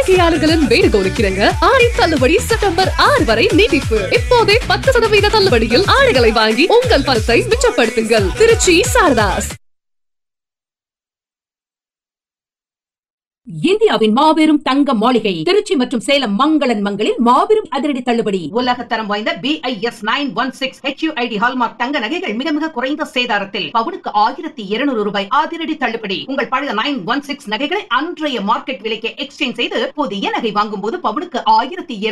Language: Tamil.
வாடிக்கையாளர்களின் வேண்டுகோளுக்கிறங்க ஆடி தள்ளுபடி செப்டம்பர் 6 வரை நீட்டிப்பு. இப்போதே 10% தள்ளுபடியில் ஆடைகளை வாங்கி உங்கள் பணத்தை மிச்சப்படுத்துங்கள். திருச்சி சாரதாஸ். இந்தியாவின் மாபெரும் தங்க மாளிகை திருச்சி மற்றும் சேலம் மங்களன் மங்களில் மாபெரும் அதிரடி தள்ளுபடி. உலக தரம் வாய்ந்த BIS 916 HUID ஹால்மார்க் தங்க நகைகள் மிக மிக குறைந்த சேதாரத்தில் பவுனுக்கு 1200 ரூபாய் அதிரடி தள்ளுபடி. உங்கள் பழைய 916 நகைகளை அன்றைய மார்க்கெட் விலைக்கு எக்ஸ்சேஞ்ச் செய்து புதிய நகை வாங்கும் போது பவுனுக்கு 1200